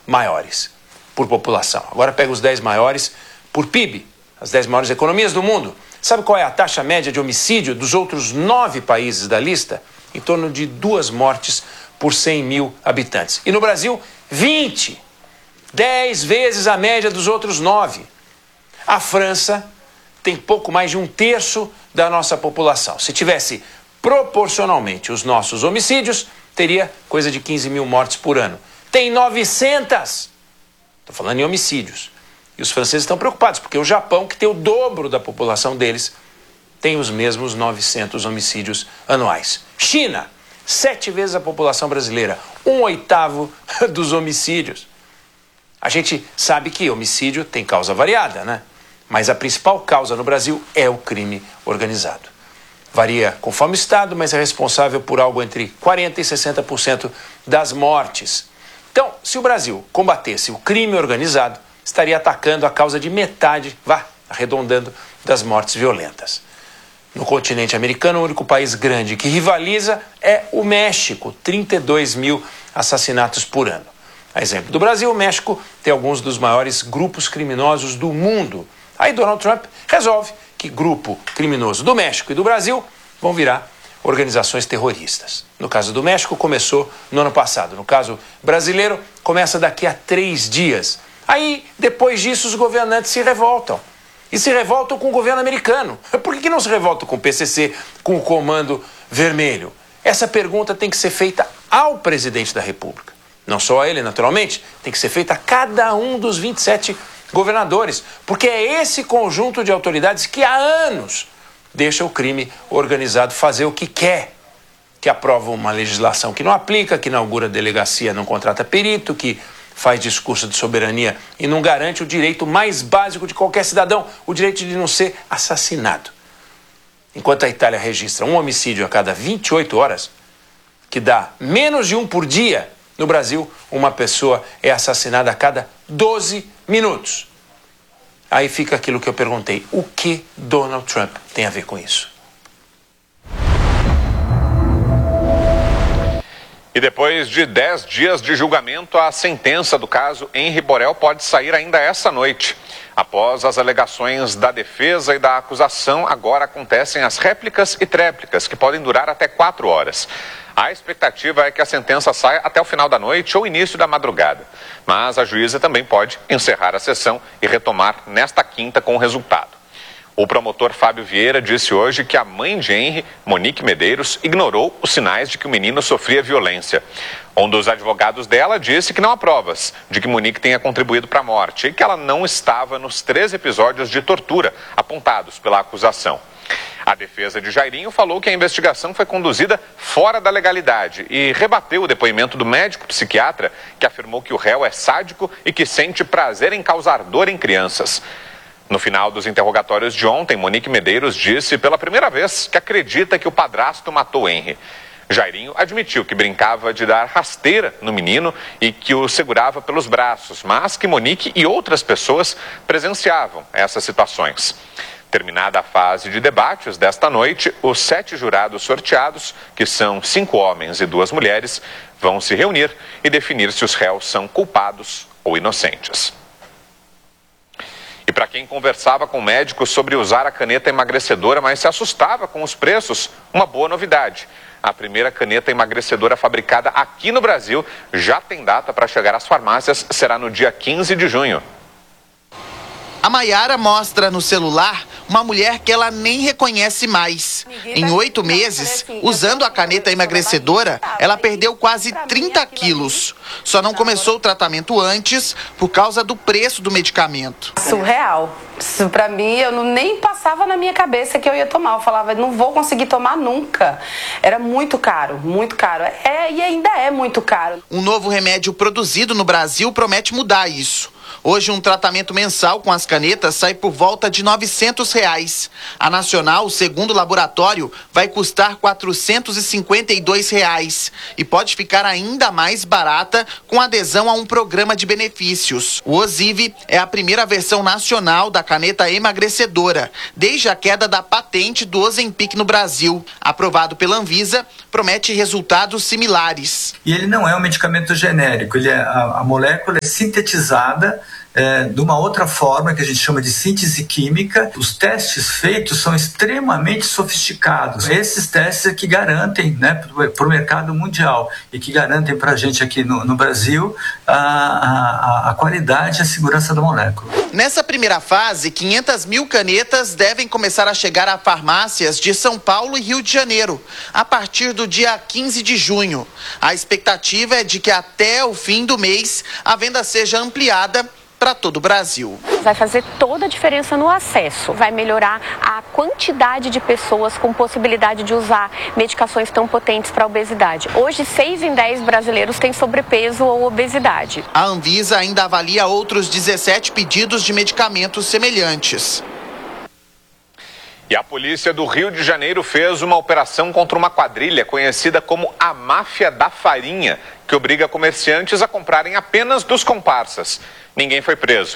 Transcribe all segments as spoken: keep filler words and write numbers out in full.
maiores por população. Agora pega os dez maiores por P I B, as dez maiores economias do mundo. Sabe qual é a taxa média de homicídio dos outros nove países da lista? Em torno de duas mortes por cem mil habitantes. E no Brasil, vinte. dez vezes a média dos outros nove. A França tem pouco mais de um terço da nossa população. Se tivesse proporcionalmente os nossos homicídios, teria coisa de quinze mil mortes por ano. Tem novecentas. Estou falando em homicídios. E os franceses estão preocupados, porque o Japão, que tem o dobro da população deles, tem os mesmos novecentos homicídios anuais. China, sete vezes a população brasileira, um oitavo dos homicídios. A gente sabe que homicídio tem causa variada, né? Mas a principal causa no Brasil é o crime organizado. Varia conforme o estado, mas é responsável por algo entre quarenta por cento e sessenta por cento das mortes. Então, se o Brasil combatesse o crime organizado, estaria atacando a causa de metade, vá, arredondando, das mortes violentas. No continente americano, o único país grande que rivaliza é o México, trinta e dois mil assassinatos por ano. A exemplo do Brasil, o México tem alguns dos maiores grupos criminosos do mundo. Aí Donald Trump resolve que grupo criminoso do México e do Brasil vão virar organizações terroristas. No caso do México, começou no ano passado. No caso brasileiro, começa daqui a três dias. Aí, depois disso, os governantes se revoltam. E se revoltam com o governo americano. Por que não se revoltam com o P C C, com o Comando Vermelho? Essa pergunta tem que ser feita ao presidente da República. Não só a ele, naturalmente, tem que ser feita a cada um dos vinte e sete governadores. Porque é esse conjunto de autoridades que há anos deixa o crime organizado fazer o que quer. Que aprova uma legislação que não aplica, que inaugura delegacia, não contrata perito, que faz discurso de soberania e não garante o direito mais básico de qualquer cidadão, o direito de não ser assassinado. Enquanto a Itália registra um homicídio a cada vinte e oito horas, que dá menos de um por dia, no Brasil, uma pessoa é assassinada a cada doze minutos. Aí fica aquilo que eu perguntei, o que Donald Trump tem a ver com isso? E depois de dez dias de julgamento, a sentença do caso Henri Borel pode sair ainda essa noite. Após as alegações da defesa e da acusação, agora acontecem as réplicas e tréplicas, que podem durar até quatro horas. A expectativa é que a sentença saia até o final da noite ou início da madrugada. Mas a juíza também pode encerrar a sessão e retomar nesta quinta com o resultado. O promotor Fábio Vieira disse hoje que a mãe de Henri, Monique Medeiros, ignorou os sinais de que o menino sofria violência. Um dos advogados dela disse que não há provas de que Monique tenha contribuído para a morte e que ela não estava nos três episódios de tortura apontados pela acusação. A defesa de Jairinho falou que a investigação foi conduzida fora da legalidade e rebateu o depoimento do médico psiquiatra que afirmou que o réu é sádico e que sente prazer em causar dor em crianças. No final dos interrogatórios de ontem, Monique Medeiros disse pela primeira vez que acredita que o padrasto matou Henri. Jairinho admitiu que brincava de dar rasteira no menino e que o segurava pelos braços, mas que Monique e outras pessoas presenciavam essas situações. Terminada a fase de debates desta noite, os sete jurados sorteados, que são cinco homens e duas mulheres, vão se reunir e definir se os réus são culpados ou inocentes. E para quem conversava com médicos sobre usar a caneta emagrecedora, mas se assustava com os preços, uma boa novidade. A primeira caneta emagrecedora fabricada aqui no Brasil já tem data para chegar às farmácias, será no dia quinze de junho. A Maiara mostra no celular uma mulher que ela nem reconhece mais. Em oito meses, usando a caneta emagrecedora, ela perdeu quase trinta quilos. Só não começou o tratamento antes por causa do preço do medicamento. Surreal. Isso pra mim, eu não, nem passava na minha cabeça que eu ia tomar. Eu falava, não vou conseguir tomar nunca. Era muito caro, muito caro. É, e ainda é muito caro. Um novo remédio produzido no Brasil promete mudar isso. Hoje, um tratamento mensal com as canetas sai por volta de novecentos reais. A nacional, segundo o laboratório, vai custar quatrocentos e cinquenta e dois reais e pode ficar ainda mais barata com adesão a um programa de benefícios. O Ozivy é a primeira versão nacional da caneta emagrecedora, desde a queda da patente do Ozempic no Brasil. Aprovado pela Anvisa, promete resultados similares. E ele não é um medicamento genérico, ele é, a, a molécula é sintetizada É, de uma outra forma que a gente chama de síntese química. Os testes feitos são extremamente sofisticados. Esses testes é que garantem, né, para o mercado mundial e que garantem para a gente aqui no, no Brasil a, a, a qualidade e a segurança da molécula. Nessa primeira fase, quinhentas mil canetas devem começar a chegar a farmácias de São Paulo e Rio de Janeiro, a partir do dia quinze de junho. A expectativa é de que até o fim do mês a venda seja ampliada para todo o Brasil. Vai fazer toda a diferença no acesso, vai melhorar a quantidade de pessoas com possibilidade de usar medicações tão potentes para a obesidade. Hoje, seis em dez brasileiros têm sobrepeso ou obesidade. A Anvisa ainda avalia outros dezessete pedidos de medicamentos semelhantes. E a polícia do Rio de Janeiro fez uma operação contra uma quadrilha conhecida como a Máfia da Farinha, que obriga comerciantes a comprarem apenas dos comparsas. Ninguém foi preso.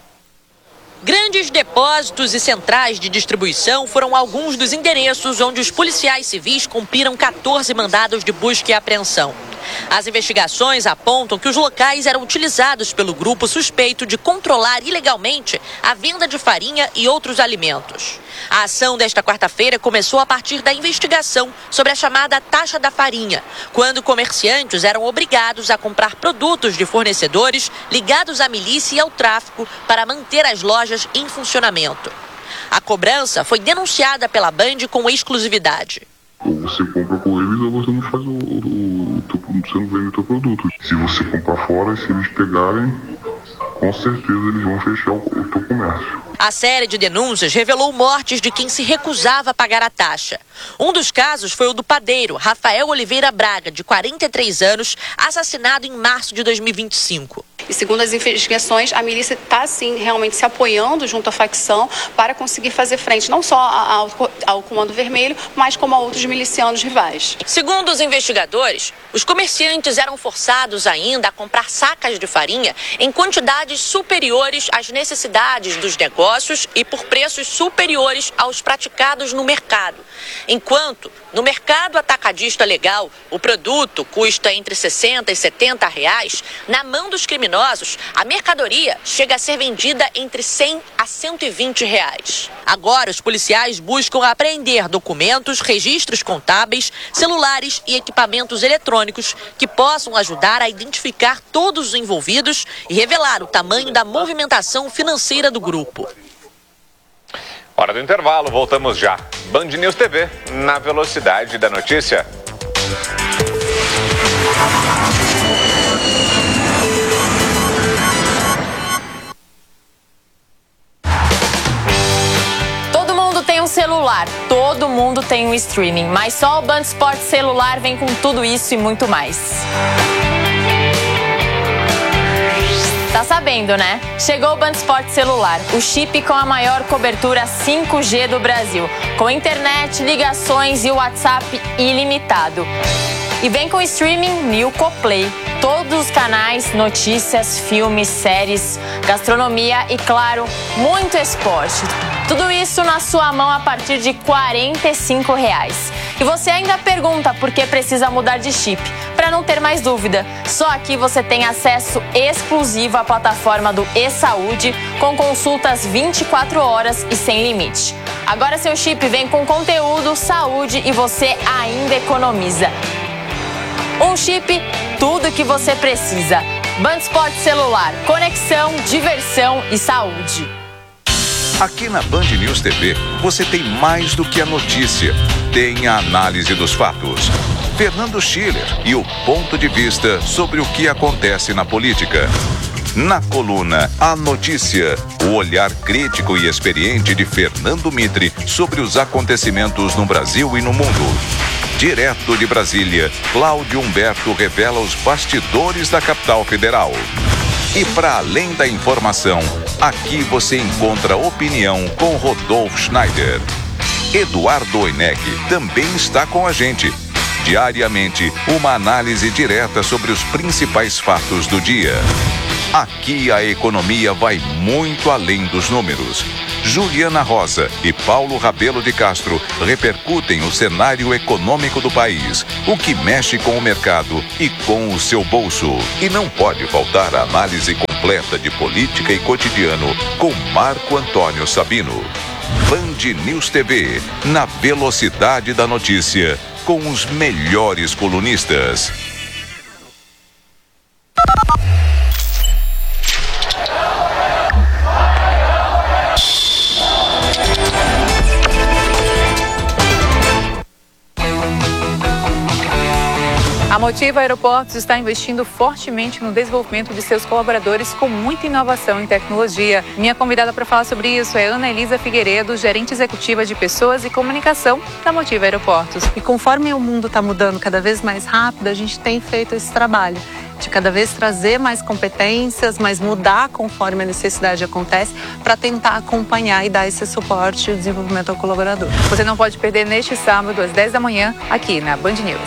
Grandes depósitos e centrais de distribuição foram alguns dos endereços onde os policiais civis cumpriram quatorze mandados de busca e apreensão. As investigações apontam que os locais eram utilizados pelo grupo suspeito de controlar ilegalmente a venda de farinha e outros alimentos. A ação desta quarta-feira começou a partir da investigação sobre a chamada taxa da farinha, quando comerciantes eram obrigados a comprar produtos de fornecedores ligados à milícia e ao tráfico para manter as lojas em funcionamento. A cobrança foi denunciada pela Band com exclusividade. Ou você compra com eles ou você não faz o, o, o teu, você não vende o teu produto. Se você comprar fora, se eles pegarem, com certeza eles vão fechar o, o teu comércio. A série de denúncias revelou mortes de quem se recusava a pagar a taxa. Um dos casos foi o do padeiro Rafael Oliveira Braga, de quarenta e três anos, assassinado em março de dois mil e vinte e cinco. E segundo as investigações, a milícia está, sim, realmente se apoiando junto à facção para conseguir fazer frente não só ao, ao Comando Vermelho, mas como a outros milicianos rivais. Segundo os investigadores, os comerciantes eram forçados ainda a comprar sacas de farinha em quantidades superiores às necessidades dos negócios e por preços superiores aos praticados no mercado. Enquanto, no mercado atacadista legal, o produto custa entre sessenta e setenta reais, na mão dos criminosos, a mercadoria chega a ser vendida entre cem a cento e vinte reais. Agora, os policiais buscam apreender documentos, registros contábeis, celulares e equipamentos eletrônicos que possam ajudar a identificar todos os envolvidos e revelar o tamanho da movimentação financeira do grupo. Hora do intervalo, voltamos já. Band News T V, na velocidade da notícia. Todo mundo tem um celular, todo mundo tem um streaming, mas só o Band Esportes Celular vem com tudo isso e muito mais. Tá sabendo, né? Chegou o Band Esportes Celular, o chip com a maior cobertura cinco G do Brasil, com internet, ligações e WhatsApp ilimitado. E vem com streaming Nilco Play. Todos os canais, notícias, filmes, séries, gastronomia e, claro, muito esporte. Tudo isso na sua mão a partir de quarenta e cinco reais. E você ainda pergunta por que precisa mudar de chip. Para não ter mais dúvida, só aqui você tem acesso exclusivo à plataforma do eSaúde, com consultas vinte e quatro horas e sem limite. Agora seu chip vem com conteúdo, saúde e você ainda economiza. Um chip, tudo que você precisa. Band Esportes Celular, conexão, diversão e saúde. Aqui na Band News T V, você tem mais do que a notícia. Tem a análise dos fatos. Fernando Schiller e o ponto de vista sobre o que acontece na política. Na coluna A Notícia, o olhar crítico e experiente de Fernando Mitre sobre os acontecimentos no Brasil e no mundo. Direto de Brasília, Cláudio Humberto revela os bastidores da capital federal. E para além da informação, aqui você encontra opinião com Rodolfo Schneider. Eduardo Oineg também está com a gente. Diariamente, uma análise direta sobre os principais fatos do dia. Aqui a economia vai muito além dos números. Juliana Rosa e Paulo Rabelo de Castro repercutem o cenário econômico do país, o que mexe com o mercado e com o seu bolso. E não pode faltar a análise completa de política e cotidiano com Marco Antônio Sabino. Band News T V, na velocidade da notícia, com os melhores colunistas. A Motiva Aeroportos está investindo fortemente no desenvolvimento de seus colaboradores com muita inovação e tecnologia. Minha convidada para falar sobre isso é Ana Elisa Figueiredo, gerente executiva de Pessoas e Comunicação da Motiva Aeroportos. E conforme o mundo está mudando cada vez mais rápido, a gente tem feito esse trabalho de cada vez trazer mais competências, mas mudar conforme a necessidade acontece, para tentar acompanhar e dar esse suporte e o desenvolvimento ao colaborador. Você não pode perder neste sábado, às dez da manhã, aqui na Band News.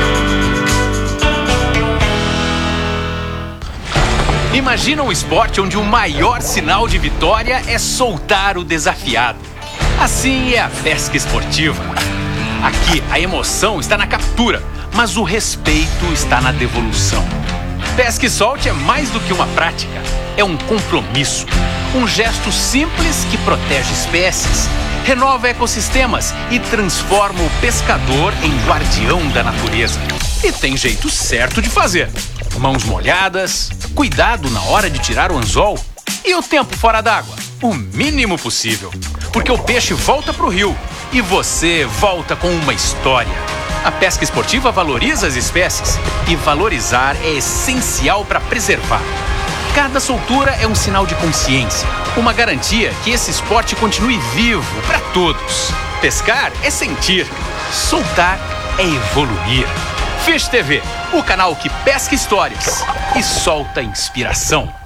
Imagina um esporte onde o maior sinal de vitória é soltar o desafiado. Assim é a pesca esportiva. Aqui, a emoção está na captura, mas o respeito está na devolução. Pesca e solte é mais do que uma prática, é um compromisso. Um gesto simples que protege espécies, renova ecossistemas e transforma o pescador em guardião da natureza. E tem jeito certo de fazer. Mãos molhadas, cuidado na hora de tirar o anzol e o tempo fora d'água, o mínimo possível. Porque o peixe volta pro rio e você volta com uma história. A pesca esportiva valoriza as espécies e valorizar é essencial para preservar. Cada soltura é um sinal de consciência, uma garantia que esse esporte continue vivo para todos. Pescar é sentir, soltar é evoluir. Fish T V, o canal que pesca histórias e solta inspiração.